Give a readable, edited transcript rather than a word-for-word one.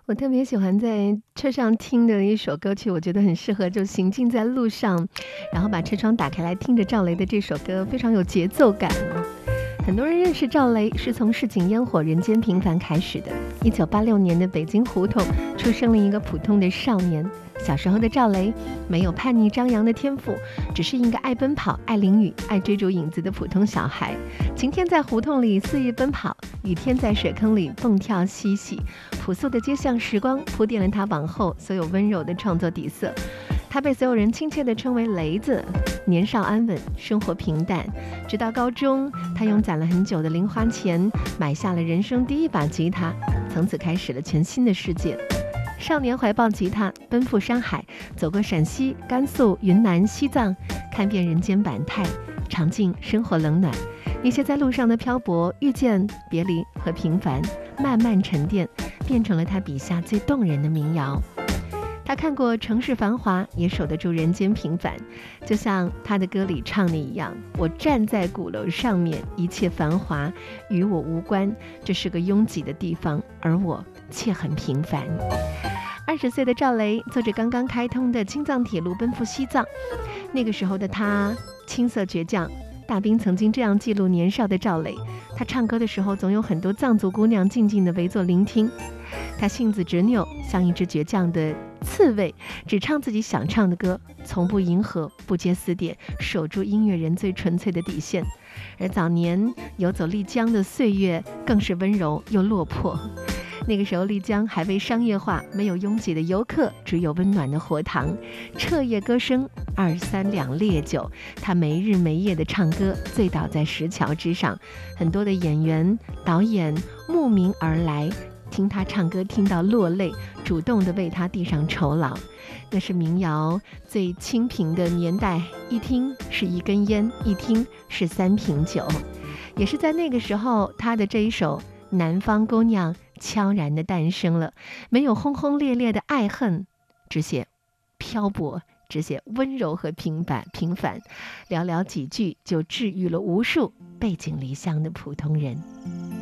我特别喜欢在车上听的一首歌曲，我觉得很适合就行进在路上，然后把车窗打开来听着赵雷的这首歌，非常有节奏感。很多人认识赵雷是从市井烟火人间平凡开始的。1986年的北京胡同出生了一个普通的少年。小时候的赵雷没有叛逆张扬的天赋，只是一个爱奔跑、爱淋雨、爱追逐影子的普通小孩。晴天在胡同里肆意奔跑，雨天在水坑里蹦跳嬉戏。朴素的街巷时光铺垫了他往后所有温柔的创作底色。他被所有人亲切地称为雷子，年少安稳，生活平淡。直到高中，他用攒了很久的零花钱买下了人生第一把吉他，从此开始了全新的世界。少年怀抱吉他，奔赴山海，走过陕西、甘肃、云南、西藏，看遍人间百态，尝尽生活冷暖。那些在路上的漂泊、遇见、别离和平凡，慢慢沉淀，变成了他笔下最动人的民谣。他看过城市繁华，也守得住人间平凡。就像他的歌里唱的一样，我站在鼓楼上面，一切繁华与我无关，这是个拥挤的地方，而我却很平凡。20岁的赵雷坐着刚刚开通的青藏铁路奔赴西藏，那个时候的他青涩倔强。大兵曾经这样记录年少的赵雷，他唱歌的时候总有很多藏族姑娘静静地围坐聆听。他性子执拗，像一只倔强的刺猬，只唱自己想唱的歌，从不迎合，不接死点，守住音乐人最纯粹的底线。而早年游走丽江的岁月更是温柔又落魄。那个时候丽江还未商业化，没有拥挤的游客，只有温暖的活堂，彻夜歌声，23两烈酒。他没日没夜地唱歌，醉倒在石桥之上。很多的演员导演慕名而来，听他唱歌听到落泪，主动地为他递上酬劳。那是民谣最清贫的年代，一听是一根烟，一听是3瓶酒。也是在那个时候，他的这一首南方姑娘悄然地诞生了，没有轰轰烈烈的爱恨，只写漂泊，只写温柔和平凡，寥寥几句就治愈了无数背井离乡的普通人。